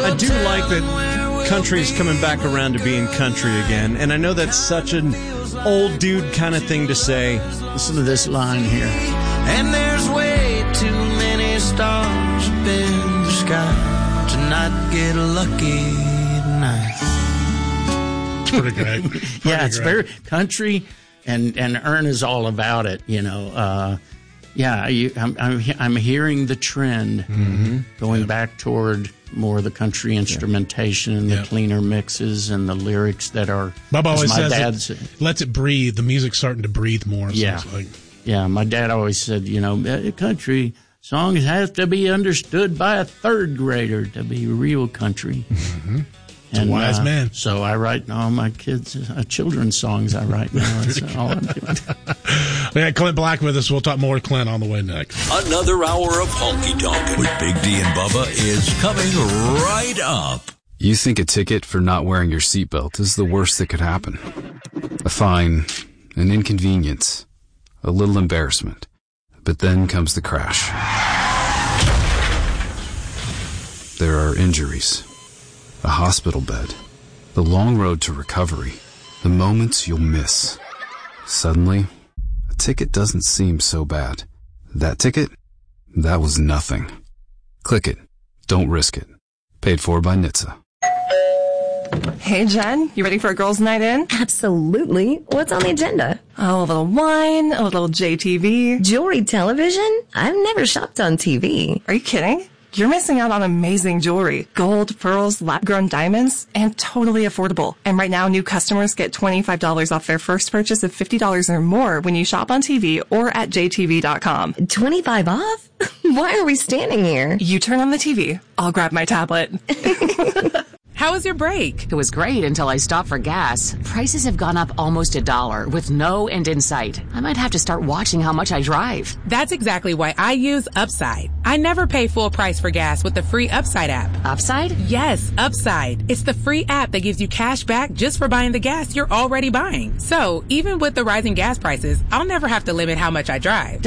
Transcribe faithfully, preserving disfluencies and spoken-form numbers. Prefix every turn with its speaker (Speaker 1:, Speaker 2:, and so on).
Speaker 1: I do like that country's coming back around to being country again, and I know that's such an old dude kind of thing to say.
Speaker 2: Listen to this line here.
Speaker 3: And there's way too many stars up in the sky to not get lucky tonight.
Speaker 4: It's pretty great. Pretty
Speaker 2: yeah, it's
Speaker 4: great.
Speaker 2: very country, and, and Ern is all about it, you know. Uh, yeah, you, I'm, I'm I'm hearing the trend
Speaker 4: Mm-hmm.
Speaker 2: going
Speaker 4: yeah.
Speaker 2: back toward more of the country instrumentation and the
Speaker 4: Yeah.
Speaker 2: cleaner mixes and the lyrics that are.
Speaker 4: Bob always
Speaker 2: as my
Speaker 4: says
Speaker 2: dad's,
Speaker 4: it lets it breathe. The music's starting to breathe more. So
Speaker 2: Yeah.
Speaker 4: it's like,
Speaker 2: Yeah, my dad always said, you know, "Uh, country songs have to be understood by a third grader to be real country.
Speaker 4: Mm-hmm. It's a wise
Speaker 2: uh,
Speaker 4: man.
Speaker 2: So I write all my kids' uh, children's songs I write now. That's all I'm doing.
Speaker 4: We got Clint Black with us. We'll talk more with Clint on the way next.
Speaker 5: Another hour of Honky Tonk with Big D and Bubba is coming right up.
Speaker 6: You think a ticket for not wearing your seatbelt is the worst that could happen. A fine, an inconvenience, a little embarrassment. But then comes the crash. There are injuries, a hospital bed, the long road to recovery, the moments you'll miss. Suddenly, a ticket doesn't seem so bad. That ticket? That was nothing. Click it. Don't risk it. Paid for by N H T S A.
Speaker 7: Hey, Jen, you ready for a girls' night in?
Speaker 8: Absolutely. What's on the agenda?
Speaker 7: Oh, a little wine, a little J T V.
Speaker 8: Jewelry television? I've never shopped on T V.
Speaker 7: Are you kidding? You're missing out on amazing jewelry. Gold, pearls, lab-grown diamonds, and totally affordable. And right now, new customers get twenty-five dollars off their first purchase of fifty dollars or more when you shop on T V or at J T V dot com.
Speaker 8: twenty-five off? Why are we standing here?
Speaker 7: You turn on the T V. I'll grab my tablet.
Speaker 9: How was your break?
Speaker 10: It was great until I stopped for gas. Prices have gone up almost a dollar with no end in sight. I might have to start watching how much I drive.
Speaker 9: That's exactly why I use Upside. I never pay full price for gas with the free Upside app.
Speaker 10: Upside?
Speaker 9: Yes, Upside. It's the free app that gives you cash back just for buying the gas you're already buying. So even with the rising gas prices, I'll never have to limit how much I drive.